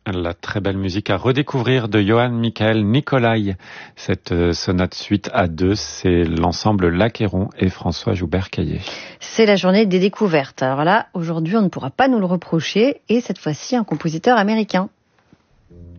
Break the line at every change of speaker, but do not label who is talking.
La très belle musique à redécouvrir de Johann Michael Nicolai. Cette sonate suite à 2, c'est l'ensemble L'Achéron et François Joubert-Caillé.
C'est la journée des découvertes. Alors là, aujourd'hui, on ne pourra pas nous le reprocher, et cette fois-ci, un compositeur américain.